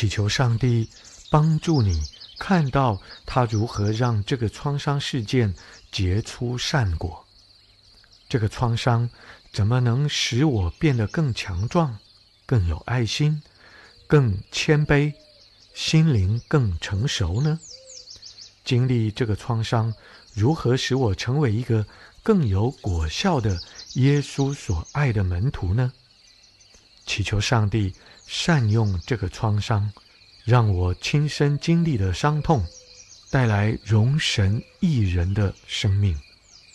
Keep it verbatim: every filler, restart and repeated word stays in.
祈求上帝帮助你看到他如何让这个创伤事件结出善果。这个创伤怎么能使我变得更强壮、更有爱心、更谦卑，心灵更成熟呢？经历这个创伤，如何使我成为一个更有果效的耶稣所爱的门徒呢？祈求上帝善用这个创伤，让我亲身经历的伤痛，带来荣神益人的生命。